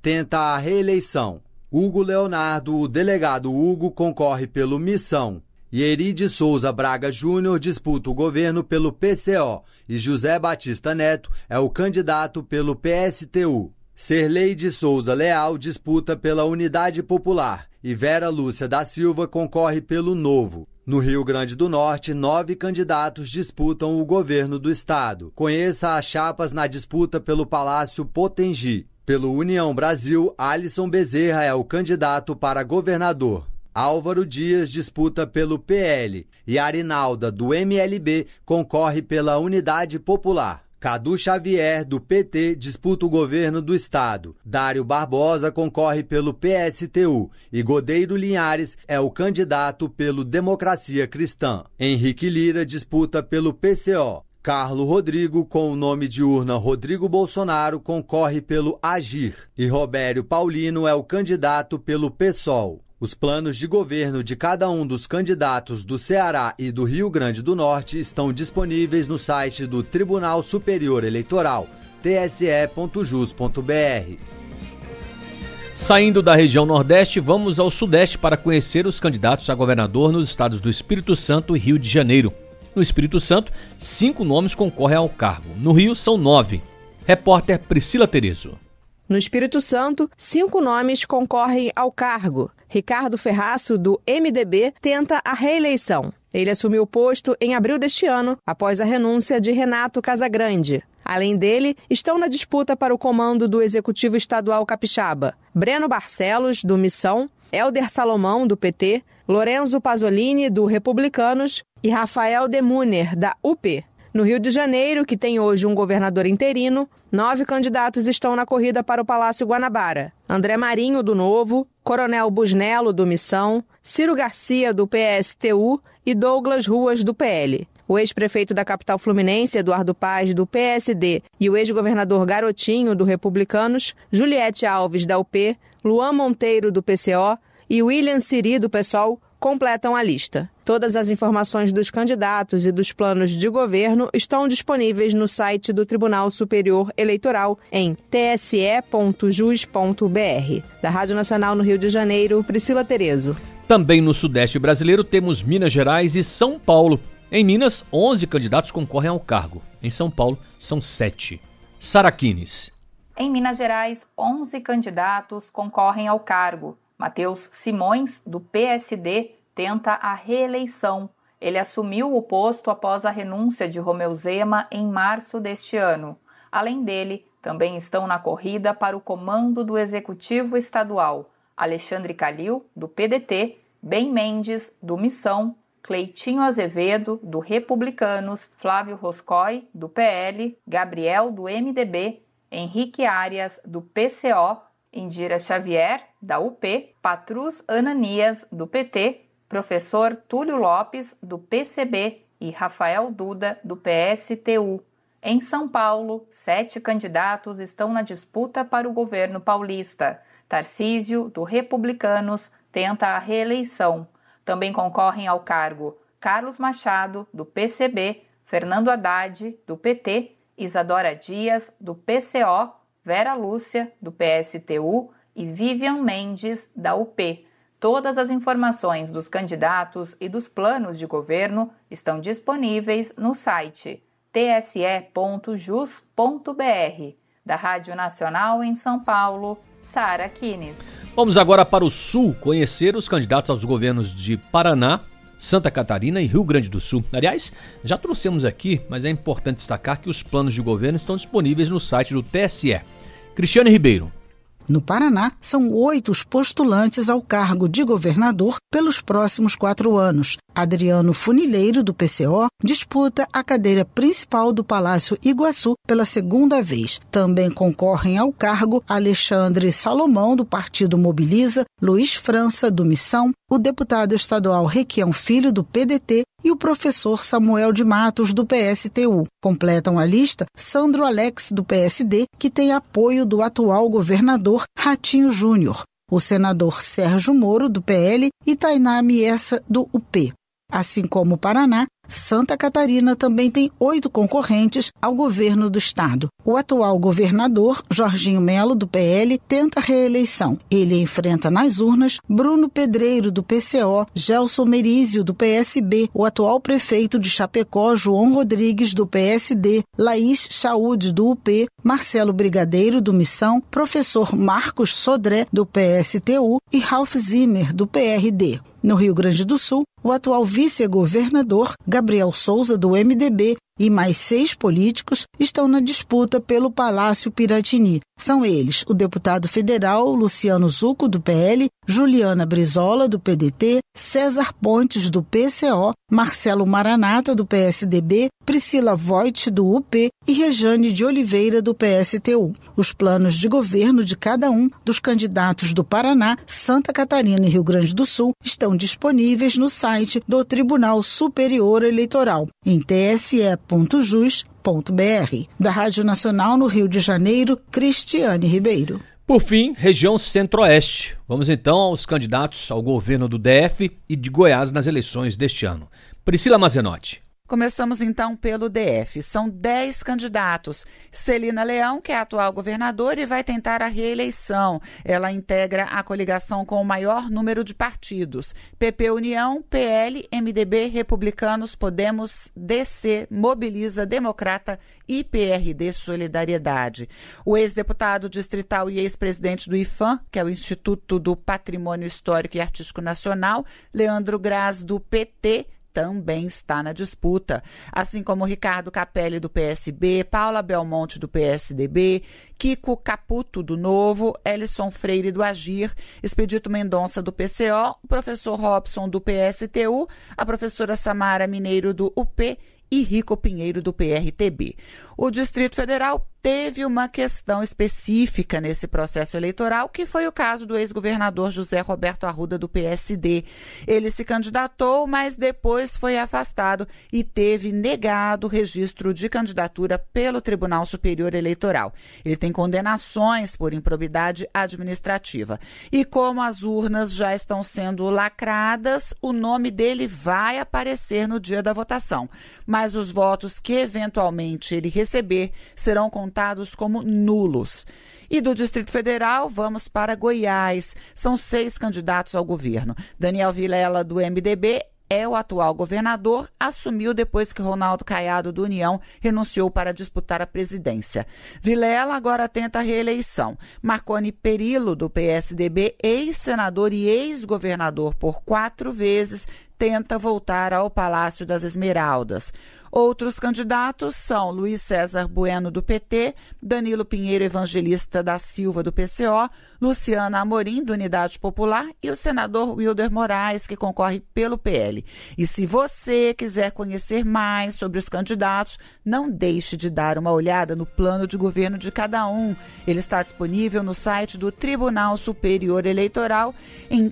tenta a reeleição. Hugo Leonardo, o delegado Hugo, concorre pelo Missão. Yeri de Souza Braga Júnior disputa o governo pelo PCO e José Batista Neto é o candidato pelo PSTU. Serlei de Souza Leal disputa pela Unidade Popular e Vera Lúcia da Silva concorre pelo Novo. No Rio Grande do Norte, 9 candidatos disputam o governo do estado. Conheça as chapas na disputa pelo Palácio Potengi. Pelo União Brasil, Alisson Bezerra é o candidato para governador. Álvaro Dias disputa pelo PL e Arinalda, do MLB, concorre pela Unidade Popular. Cadu Xavier, do PT, disputa o governo do estado. Dário Barbosa concorre pelo PSTU e Godeiro Linhares é o candidato pelo Democracia Cristã. Henrique Lira disputa pelo PCO. Carlo Rodrigo, com o nome de urna Rodrigo Bolsonaro, concorre pelo Agir. E Robério Paulino é o candidato pelo PSOL. Os planos de governo de cada um dos candidatos do Ceará e do Rio Grande do Norte estão disponíveis no site do Tribunal Superior Eleitoral, tse.jus.br. Saindo da região Nordeste, vamos ao Sudeste para conhecer os candidatos a governador nos estados do Espírito Santo e Rio de Janeiro. No Espírito Santo, 5 nomes concorrem ao cargo. No Rio, são 9. Repórter Priscila Terezo. No Espírito Santo, 5 nomes concorrem ao cargo. Ricardo Ferraço, do MDB, tenta a reeleição. Ele assumiu o posto em abril deste ano, após a renúncia de Renato Casagrande. Além dele, estão na disputa para o comando do Executivo Estadual Capixaba Breno Barcelos, do Missão, Hélder Salomão, do PT, Lorenzo Pasolini, do Republicanos e Rafael Demuner, da UP. No Rio de Janeiro, que tem hoje um governador interino, 9 candidatos estão na corrida para o Palácio Guanabara. André Marinho, do Novo, Coronel Busnello, do Missão, Ciro Garcia, do PSTU e Douglas Ruas, do PL. O ex-prefeito da capital fluminense, Eduardo Paz, do PSD, e o ex-governador Garotinho, do Republicanos, Juliette Alves, da UP, Luan Monteiro, do PCO e William Siri, do PSOL, completam a lista. Todas as informações dos candidatos e dos planos de governo estão disponíveis no site do Tribunal Superior Eleitoral em tse.jus.br. Da Rádio Nacional no Rio de Janeiro, Priscila Terezo. Também no Sudeste brasileiro temos Minas Gerais e São Paulo. Em Minas, 11 candidatos concorrem ao cargo. Em São Paulo, são 7. Sara Quines. Em Minas Gerais, 11 candidatos concorrem ao cargo. Matheus Simões, do PSD, tenta a reeleição. Ele assumiu o posto após a renúncia de Romeu Zema em março deste ano. Além dele, também estão na corrida para o comando do Executivo Estadual Alexandre Calil, do PDT, Ben Mendes, do Missão, Cleitinho Azevedo, do Republicanos, Flávio Roscoe, do PL, Gabriel, do MDB, Henrique Arias, do PCO, Indira Xavier, da UP, Patrus Ananias, do PT, professor Túlio Lopes, do PCB e Rafael Duda, do PSTU. Em São Paulo, 7 candidatos estão na disputa para o governo paulista. Tarcísio, do Republicanos, tenta a reeleição. Também concorrem ao cargo Carlos Machado, do PCB, Fernando Haddad, do PT, Isadora Dias, do PCO, Vera Lúcia, do PSTU e Vivian Mendes, da UP. Todas as informações dos candidatos e dos planos de governo estão disponíveis no site tse.jus.br. Da Rádio Nacional em São Paulo, Sara Quines. Vamos agora para o Sul conhecer os candidatos aos governos de Paraná, Santa Catarina e Rio Grande do Sul. Aliás, já trouxemos aqui, mas é importante destacar que os planos de governo estão disponíveis no site do TSE. Cristiane Ribeiro. No Paraná, são 8 os postulantes ao cargo de governador pelos próximos 4 anos. Adriano Funileiro, do PCO, disputa a cadeira principal do Palácio Iguaçu pela 2ª vez. Também concorrem ao cargo Alexandre Salomão, do Partido Mobiliza, Luiz França, do Missão, o deputado estadual Requião Filho, do PDT, e o professor Samuel de Matos, do PSTU. Completam a lista Sandro Alex, do PSD, que tem apoio do atual governador Ratinho Júnior, o senador Sérgio Moro, do PL, e Tainá Miessa, do UP. Assim como o Paraná, Santa Catarina também tem 8 concorrentes ao governo do estado. O atual governador, Jorginho Melo, do PL, tenta a reeleição. Ele enfrenta nas urnas Bruno Pedreiro, do PCO, Gelson Merizio, do PSB, o atual prefeito de Chapecó, João Rodrigues, do PSD, Laís Chaúde, do UP, Marcelo Brigadeiro, do Missão, professor Marcos Sodré, do PSTU e Ralph Zimmer, do PRD. No Rio Grande do Sul, o atual vice-governador, Gabriel Souza, do MDB, e mais 6 políticos estão na disputa pelo Palácio Piratini. São eles o deputado federal Luciano Zucco, do PL, Juliana Brizola, do PDT, César Pontes, do PCO, Marcelo Maranata, do PSDB, Priscila Voigt, do UP e Rejane de Oliveira, do PSTU. Os planos de governo de cada um dos candidatos do Paraná, Santa Catarina e Rio Grande do Sul estão disponíveis no site do Tribunal Superior Eleitoral, em tse.jus.br. Da Rádio Nacional no Rio de Janeiro, Cristiane Ribeiro. Por fim, região Centro-Oeste. Vamos então aos candidatos ao governo do DF e de Goiás nas eleições deste ano. Priscila Mazenotti. Começamos então pelo DF. São 10 candidatos. Celina Leão, que é a atual governadora e vai tentar a reeleição. Ela integra a coligação com o maior número de partidos: PP União, PL, MDB, Republicanos, Podemos, DC, Mobiliza, Democrata e PRD Solidariedade. O ex-deputado distrital e ex-presidente do IFAM, que é o Instituto do Patrimônio Histórico e Artístico Nacional, Leandro Graz, do PT, também está na disputa, assim como Ricardo Capelli, do PSB, Paula Belmonte, do PSDB, Kiko Caputo, do Novo, Elison Freire, do Agir, Expedito Mendonça, do PCO, o professor Robson, do PSTU, a professora Samara Mineiro, do UP e Rico Pinheiro, do PRTB. O Distrito Federal teve uma questão específica nesse processo eleitoral, que foi o caso do ex-governador José Roberto Arruda, do PSD. Ele se candidatou, mas depois foi afastado e teve negado o registro de candidatura pelo Tribunal Superior Eleitoral. Ele tem condenações por improbidade administrativa. E como as urnas já estão sendo lacradas, o nome dele vai aparecer no dia da votação. Mas os votos que eventualmente ele receber serão contados como nulos. E do Distrito Federal, vamos para Goiás. São 6 candidatos ao governo. Daniel Vilela, do MDB, é o atual governador, assumiu depois que Ronaldo Caiado, do União, renunciou para disputar a presidência. Vilela agora tenta a reeleição. Marconi Perillo, do PSDB, ex-senador e ex-governador por 4 vezes, tenta voltar ao Palácio das Esmeraldas. Outros candidatos são Luiz César Bueno, do PT, Danilo Pinheiro Evangelista da Silva, do PCO, Luciana Amorim, do Unidade Popular, e o senador Wilder Moraes, que concorre pelo PL. E se você quiser conhecer mais sobre os candidatos, não deixe de dar uma olhada no plano de governo de cada um. Ele está disponível no site do Tribunal Superior Eleitoral em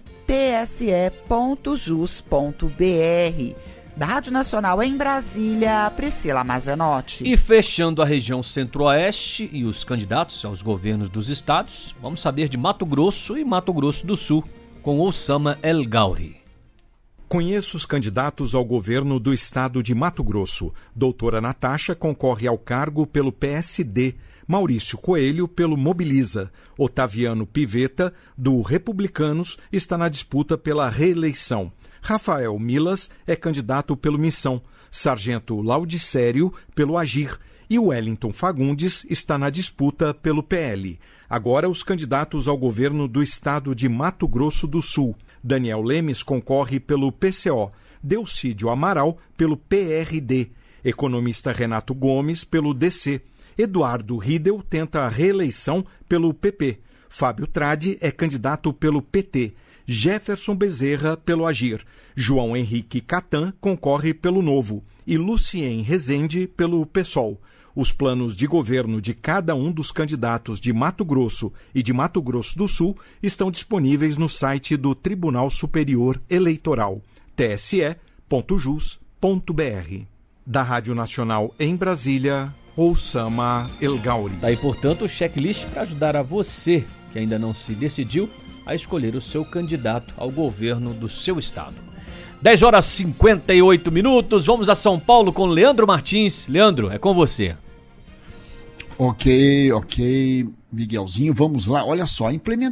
tse.jus.br. Da Rádio Nacional em Brasília, Priscila Mazenotti. E fechando a região Centro-Oeste e os candidatos aos governos dos estados, vamos saber de Mato Grosso e Mato Grosso do Sul, com Oussama El Gauri. Conheço os candidatos ao governo do estado de Mato Grosso. Doutora Natasha concorre ao cargo pelo PSD, Maurício Coelho pelo Mobiliza, Otaviano Pivetta, do Republicanos, está na disputa pela reeleição. Rafael Milas é candidato pelo Missão, Sargento Laudicério pelo Agir e Wellington Fagundes está na disputa pelo PL. Agora os candidatos ao governo do estado de Mato Grosso do Sul. Daniel Lemes concorre pelo PCO, Delcídio Amaral pelo PRD, economista Renato Gomes pelo DC, Eduardo Riedel tenta a reeleição pelo PP, Fábio Tradi é candidato pelo PT, Jefferson Bezerra pelo Agir, João Henrique Catan concorre pelo Novo e Lucien Rezende pelo PSOL. Os planos de governo de cada um dos candidatos de Mato Grosso e de Mato Grosso do Sul estão disponíveis no site do Tribunal Superior Eleitoral, tse.jus.br. Da Rádio Nacional em Brasília, Oussama El Gauri. Daí, portanto, o checklist para ajudar a você que ainda não se decidiu a escolher o seu candidato ao governo do seu estado. 10 horas 58 minutos, vamos a São Paulo com Leandro Martins. Leandro, é com você. Ok, Miguelzinho, vamos lá. Olha só, a implementação